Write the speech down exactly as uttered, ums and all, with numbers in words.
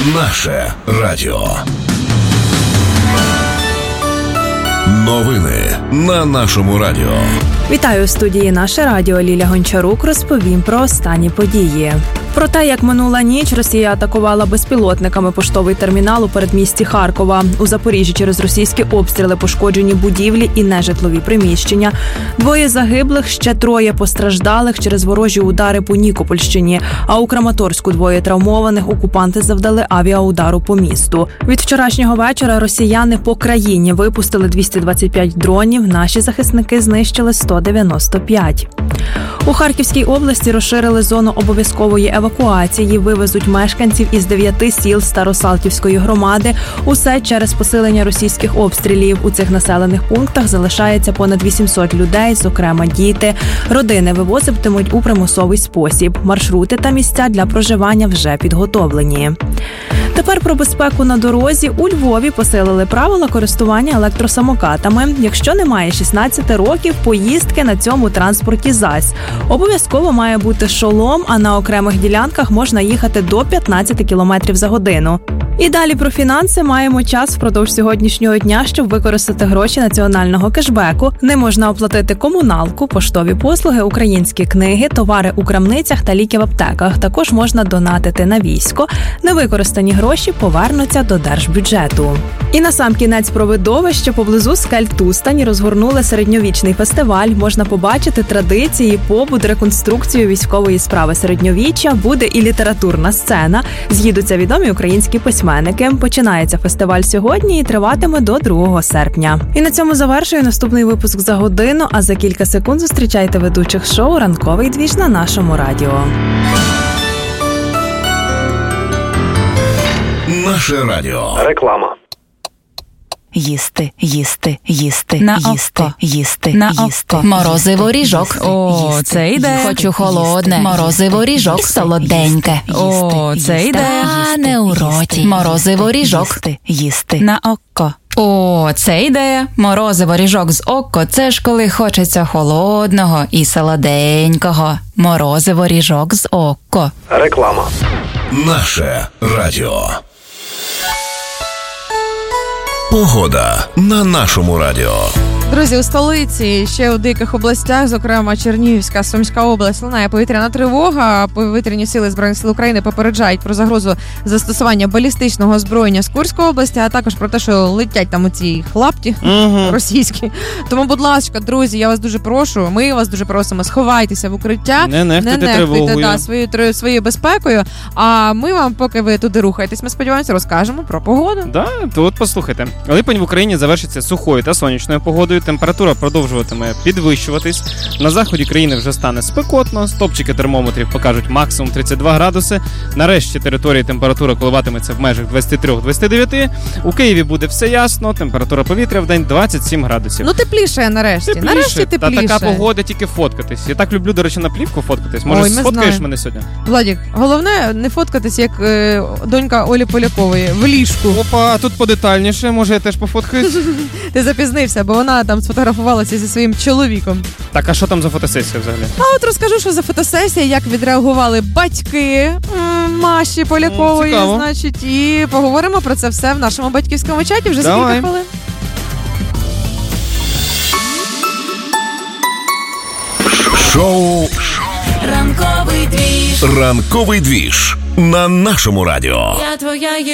Наше радіо. Новини на нашому радіо. Вітаю у студії «Наше радіо». Ліля Гончарук розповім про останні події. Про те, як минула ніч, Росія атакувала безпілотниками поштовий термінал у передмісті Харкова. У Запоріжжі через російські обстріли пошкоджені будівлі і нежитлові приміщення. Двоє загиблих, ще троє постраждалих через ворожі удари по Нікопольщині. А у Краматорську двоє травмованих окупанти завдали авіаудару по місту. Від вчорашнього вечора росіяни по країні випустили двісті двадцять п'ять дронів, наші захисники знищили сто дев'яносто п'ять. У Харківській області розширили зону обов'язкової евакуації, вивезуть мешканців із дев'яти сіл Старосалтівської громади. Усе через посилення російських обстрілів. У цих населених пунктах залишається понад вісімсот людей, зокрема діти. Родини вивозитимуть у примусовий спосіб. Маршрути та місця для проживання вже підготовлені. Тепер про безпеку на дорозі. У Львові посилили правила користування електросамокатами. Якщо немає шістнадцяти років, поїздки на цьому транспорті зась. Обов'язково має бути шолом, а на окремих ділянках можна їхати до п'ятнадцять кілометрів за годину. І далі про фінанси. Маємо час впродовж сьогоднішнього дня, щоб використати гроші національного кешбеку. Не можна оплатити комуналку, поштові послуги, українські книги, товари у крамницях та ліки в аптеках. Також можна донатити на військо. Невикористані гроші повернуться до держбюджету. І насамкінець про видовище. Поблизу скель Тустані розгорнули середньовічний фестиваль. Можна побачити традиції, побут, реконструкцію військової справи середньовіччя. Буде і літературна сцена. З'їдуться відомі українські письменники. Починається фестиваль сьогодні і триватиме до другого серпня. І на цьому завершую наступний випуск за годину, а за кілька секунд зустрічайте ведучих шоу «Ранковий двіж» на нашому радіо. Наше радіо. Реклама. Їсти, їсти, їсти, на їсти, око. їсти, на їсти. Око. Морозиво ріжок. О, їсти. Це йде. Хочу холодне. Морозиво ріжок. Солоденьке. О, це йде. А не у роті. Морозиво ріжок. Їсти, їсти. На око. О, це ідея. Морозиво ріжок з око – це ж коли хочеться холодного і солоденького. Морозиво ріжок з око. Реклама. Наше радіо. Погода на нашому радіо. Друзі, у столиці, ще у деяких областях, зокрема Чернігівська, Сумська область, лунає повітряна тривога. Повітряні сили Збройних сил України попереджають про загрозу застосування балістичного озброєння з Курської області, а також про те, що летять там оці хлапті угу. російські. Тому, будь ласка, друзі, я вас дуже прошу, ми вас дуже просимо, сховайтеся в укриття, не нехтуйте, не нехтуйте да, своєю, своєю безпекою, а ми вам, поки ви туди рухаєтесь, ми сподіваємося, розкажемо про погоду. Да, тут послухайте. Липень в Україні завершиться сухою та сонячною погодою. Температура продовжуватиме підвищуватись. На заході країни вже стане спекотно. Стопчики термометрів покажуть максимум тридцять два градуси. Нарешті території температура коливатиметься в межах двадцять три двадцять дев'ять. У Києві буде все ясно. Температура повітря в день двадцять сім градусів. Ну тепліше нарешті. Тепліше. Нарешті тепліше. Та така погода, тільки фоткатись. Я так люблю, до речі, на плівку фоткатись. Може, Ой, сфоткаєш знаємо. мене сьогодні? Владік, головне не фоткатись, як е, донька Олі Полякової в ліжку. Опа, тут подетальніше. Може, я теж пофоткаюсь? Ти запізнився, бо вона там сфотографувалася зі своїм чоловіком. Так, а що там за фотосесія взагалі? А от розкажу, що за фотосесія, як відреагували батьки м, Маші Полякової, О, значить, і поговоримо про це все в нашому батьківському чаті вже за Давай. кілька хвилин. Шоу Ранковий двіж. «Ранковий двіж» на нашому радіо. Я твоя